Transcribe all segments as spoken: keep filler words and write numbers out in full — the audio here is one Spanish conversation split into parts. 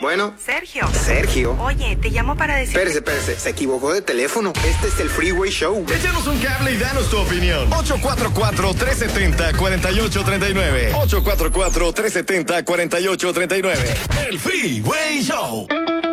Bueno. Sergio. Sergio. Oye, te llamo para decir... Espérese, espérese, se equivocó de teléfono. Este es el Freeway Show. Échanos un cable y danos tu opinión. ocho cuatro cuatro, tres siete cero, cuatro ocho tres nueve. ocho cuatro cuatro, tres siete cero, cuatro ocho tres nueve. El Freeway Show.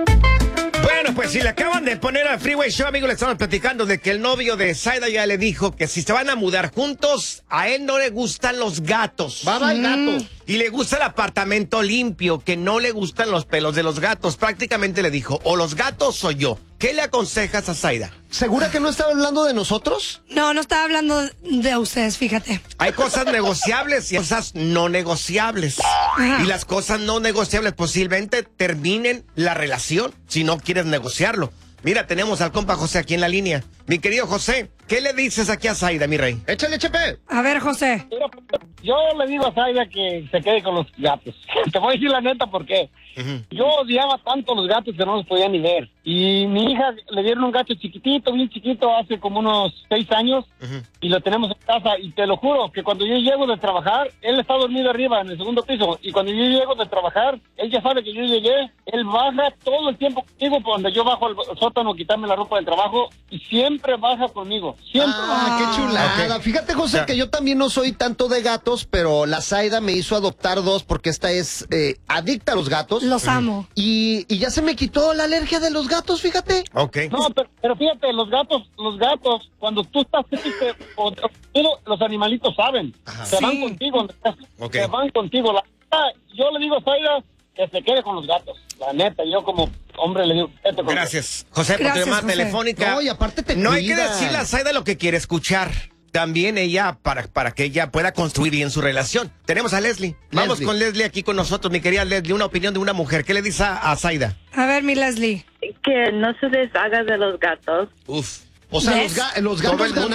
Bueno, pues si le acaban de poner al Freeway Show, amigos, le estamos platicando de que el novio de Zaida ya le dijo que si se van a mudar juntos, a él no le gustan los gatos. Va, va el gato. Y le gusta el apartamento limpio, que no le gustan los pelos de los gatos. Prácticamente le dijo, o los gatos o yo. ¿Qué le aconsejas a Zaida? ¿Segura que no estaba hablando de nosotros? No, no estaba hablando de ustedes, fíjate. Hay cosas negociables y cosas no negociables. Ajá. Y las cosas no negociables posiblemente terminen la relación si no quieres negociarlo. Mira, tenemos al compa José aquí en la línea. Mi querido José, ¿qué le dices aquí a Zaida, mi rey? Échale, Chepe. A ver, José. Yo le digo a Zaida que se quede con los gatos. Te voy a decir la neta por qué. Uh-huh. Yo odiaba tanto los gatos que no los podía ni ver. Y mi hija le dieron un gato chiquitito, bien chiquito, hace como unos seis años. Uh-huh. Y lo tenemos en casa. Y te lo juro que cuando yo llego de trabajar, él está dormido arriba en el segundo piso. Y cuando yo llego de trabajar, él ya sabe que yo llegué. Él baja todo el tiempo conmigo cuando yo bajo al sótano a quitarme la ropa del trabajo. Y siempre baja conmigo. Siempre Ah, baja. qué chulada. Ok. Fíjate, José, Ya. que yo también no soy tanto de gatos, pero la Zaida me hizo adoptar dos porque esta es eh, adicta a los gatos. Los amo. Y, y ya se me quitó la alergia de los gatos, fíjate. Ok. No, pero, pero fíjate, los gatos, los gatos, cuando tú estás triste, o, o- los animalitos saben, Ajá. se van Sí. contigo, Ok. se van contigo. La neta, yo le digo a Zaida que se quede con los gatos, la neta, yo como hombre le digo, vete con Gracias, José, por tu Gracias, llamada José. telefónica. No, y aparte te No hay que cuidan. decirle a Zaida lo que quiere escuchar. También ella, para, para que ella pueda construir bien su relación. Tenemos a Leslie. Vamos Leslie. con Leslie aquí con nosotros, mi querida Leslie. Una opinión de una mujer. ¿Qué le dice a, a Zaida? A ver, mi Leslie. Que no se deshaga de los gatos. Uf. O sea, ¿Ves? los, ga- los Todo gatos el mundo